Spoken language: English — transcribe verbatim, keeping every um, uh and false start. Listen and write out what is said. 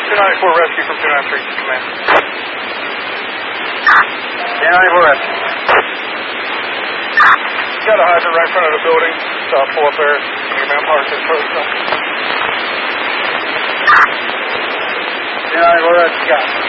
two ninety-four rescue from two ninety-three, command. two ninety-four rescue. Got a hydrant right in front of the building, so I'll pull up there. Your man parked his post up. two ninety-four rescue, got it.